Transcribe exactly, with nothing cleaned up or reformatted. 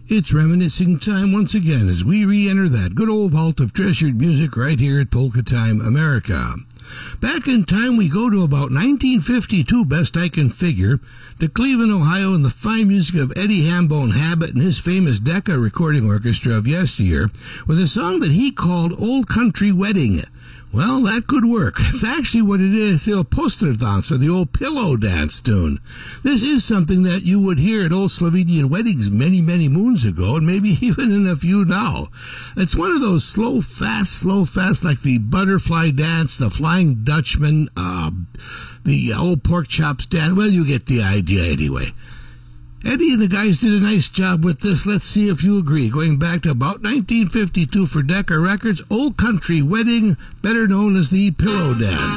It's reminiscing time once again as we re-enter that good old vault of treasured music right here at Polka Time America. Back in time, we go to about nineteen fifty-two, best I can figure, to Cleveland, Ohio, and the fine music of Eddie Hambone Habit and his famous Decca recording orchestra of yesteryear, with a song that he called Old Country Wedding. Well, that could work. It's actually what it is, the old poster dance, or the old pillow dance tune. This is something that you would hear at old Slovenian weddings many, many moons ago, and maybe even in a few now. It's one of those slow, fast, slow, fast, like the butterfly dance, the Flying Dutchman, uh, the old pork chops dance. Well, you get the idea anyway. Eddie and the guys did a nice job with this. Let's see if you agree. Going back to about nineteen fifty-two for Decca Records, Old Country Wedding, better known as the Pillow Dance.